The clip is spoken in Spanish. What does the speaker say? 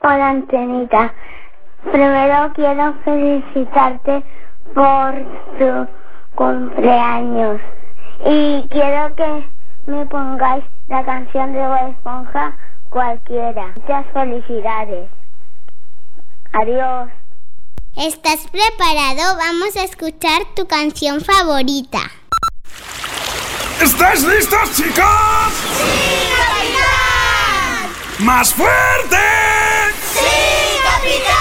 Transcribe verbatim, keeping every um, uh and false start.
Hola, Antenita. Primero quiero felicitarte por tu cumpleaños. Y quiero que me pongáis la canción de Bob Esponja, cualquiera. Muchas felicidades. Adiós. ¿Estás preparado? Vamos a escuchar tu canción favorita. ¿Estáis listos, chicos? ¡Sí, capitán! ¡Más fuerte! ¡Sí, capitán!